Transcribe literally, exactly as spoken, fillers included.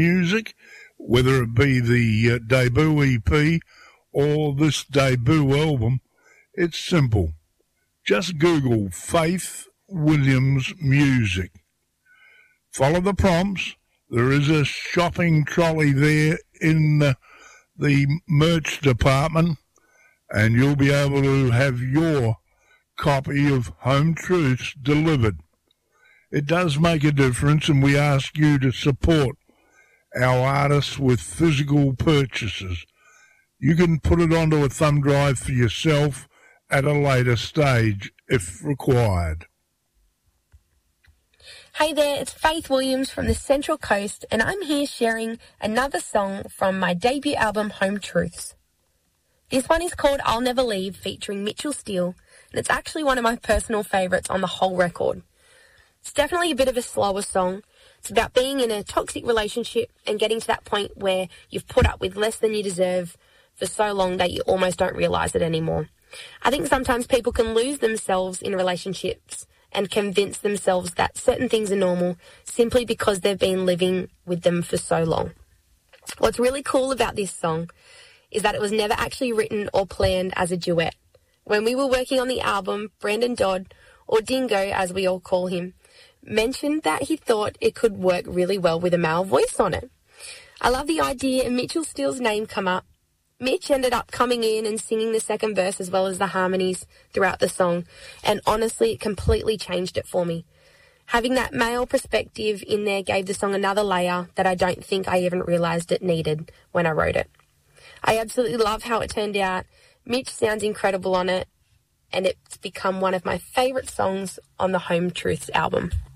music, whether it be the uh, debut E P or this debut album, it's simple. Just Google Faith Williams Music. Follow the prompts. There is a shopping trolley there in the, the merch department, and you'll be able to have your copy of Home Truths delivered. It does make a difference, and we ask you to support our artists with physical purchases. You can put it onto a thumb drive for yourself at a later stage if required. Hey there, it's Faith Williams from the Central Coast, and I'm here sharing another song from my debut album, Home Truths. This one is called I'll Never Leave, featuring Mitchell Steele, and it's actually one of my personal favourites on the whole record. It's definitely a bit of a slower song. It's about being in a toxic relationship and getting to that point where you've put up with less than you deserve for so long that you almost don't realise it anymore. I think sometimes people can lose themselves in relationships and convince themselves that certain things are normal simply because they've been living with them for so long. What's really cool about this song is that it was never actually written or planned as a duet. When we were working on the album, Brandon Dodd, or Dingo as we all call him, mentioned that he thought it could work really well with a male voice on it. I love the idea and Mitchell Steele's name come up. Mitch ended up coming in and singing the second verse as well as the harmonies throughout the song, and honestly, it completely changed it for me. Having that male perspective in there gave the song another layer that I don't think I even realised it needed when I wrote it. I absolutely love how it turned out. Mitch sounds incredible on it, and it's become one of my favourite songs on the Home Truths album.